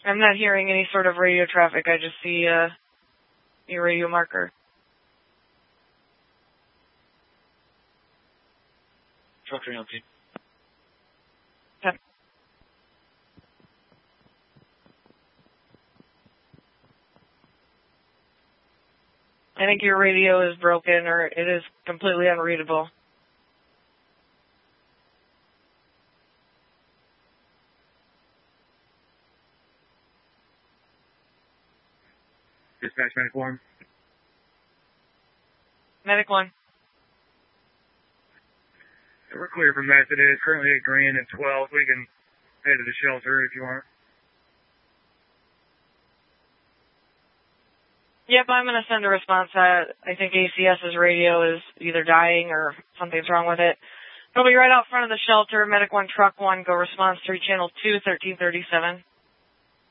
I'm not hearing any sort of radio traffic. I just see your radio marker. Truck 3 on scene. Okay. I think your radio is broken or it is completely unreadable. Dispatch Medic 1. Medic 1. We're clear from that. It is currently at Grand and 12. We can head to the shelter if you want. Yep, I'm going to send a response. I think ACS's radio is either dying or something's wrong with it. It'll be right out front of the shelter. Medic 1, Truck 1, go response 3, Channel 2, 1337.